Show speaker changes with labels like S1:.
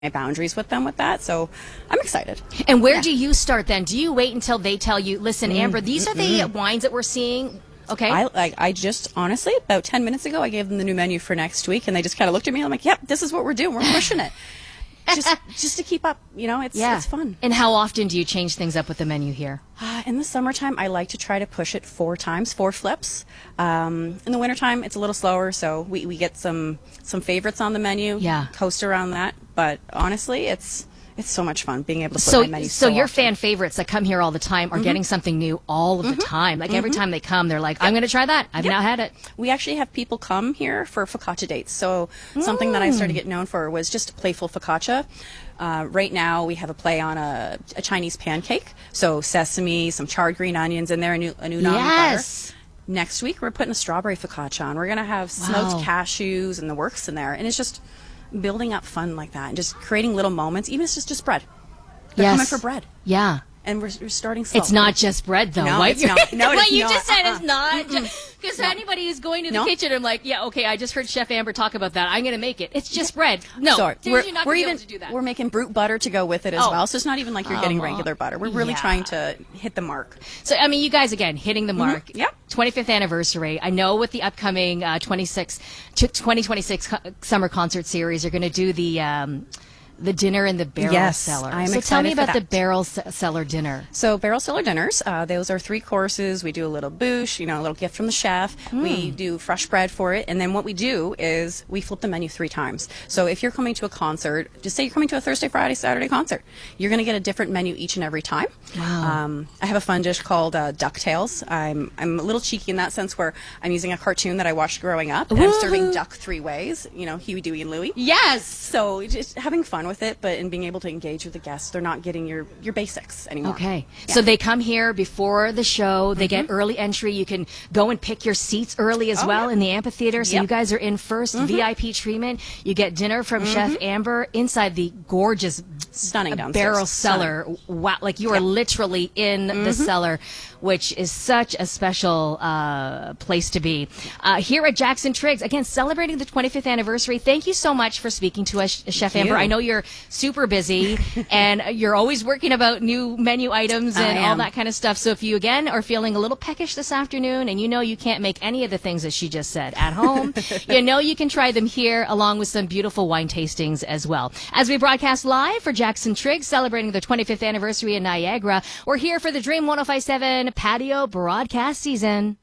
S1: my boundaries with them with that. So I'm excited.
S2: And where do you start then? Do you wait until they tell you, listen, Amber, these are the wines that we're seeing? Okay.
S1: I just, honestly, about 10 minutes ago, I gave them the new menu for next week, and they just kind of looked at me. I'm like, yep, this is what we're doing. We're pushing it. just to keep up, it's fun.
S2: And how often do you change things up with the menu here?
S1: In the summertime, I like to try to push it 4 times, 4 flips. In the wintertime, it's a little slower, so we get some favorites on the menu, coast around that. But honestly, it's so much fun being able to put my menu
S2: so your
S1: often.
S2: fan favorites that come here all the time are getting something new all of the time. Like every time they come, they're like, I'm going to try that. I've now had it.
S1: We actually have people come here for focaccia dates. So something that I started to get known for was just playful focaccia. Right now we have a play on a Chinese pancake. So sesame, some charred green onions in there, a new butter. Next week we're putting a strawberry focaccia on. We're going to have smoked cashews and the works in there. And it's just building up fun like that and just creating little moments. Even if it's just bread. They're coming for bread.
S2: Yeah.
S1: And we're starting slow.
S2: It's not just bread, though.
S1: No, it's not. No,
S2: what you just said is not. Because anybody who's going to the kitchen, I'm like, yeah, okay, I just heard Chef Amber talk about that. I'm going to make it. It's just bread. No,
S1: sorry.
S2: We're not going to be able to do that.
S1: We're making brute butter to go with it as well. So it's not even like you're getting regular butter. We're really trying to hit the mark.
S2: So, I mean, you guys, again, hitting the mark.
S1: Yep.
S2: 25th anniversary. I know with the upcoming 2026 summer concert series, you're going to do the dinner in the barrel cellar.
S1: I'm excited
S2: tell me about
S1: for
S2: the
S1: that.
S2: barrel cellar dinner.
S1: So barrel cellar dinners, those are 3 courses. We do a little boosh, a little gift from the chef. We do fresh bread for it. And then what we do is we flip the menu 3 times. So if you're coming to a concert, just say you're coming to a Thursday, Friday, Saturday concert, you're going to get a different menu each and every time.
S2: Wow.
S1: I have a fun dish called DuckTales. I'm a little cheeky in that sense where I'm using a cartoon that I watched growing up. And I'm serving duck 3 ways, Huey, Dewey, and Louie.
S2: Yes!
S1: So just having fun with it, but in being able to engage with the guests, they're not getting your basics anymore.
S2: Okay. Yeah. So they come here before the show. They get early entry. You can go and pick your seats early as well in the amphitheater. So you guys are in first, VIP treatment. You get dinner from Chef Amber inside the gorgeous,
S1: stunning
S2: barrel cellar. Wow. Like you are literally in the cellar, which is such a special place to be. Here at Jackson Triggs, again, celebrating the 25th anniversary. Thank you so much for speaking to us, Chef Amber. I know you're super busy and you're always working about new menu items and all that kind of stuff. So if you, again, are feeling a little peckish this afternoon and you can't make any of the things that she just said at home, you can try them here along with some beautiful wine tastings as well. As we broadcast live for Jackson Triggs, celebrating the 25th anniversary in Niagara, we're here for the Dream 105.7 Patio broadcast season.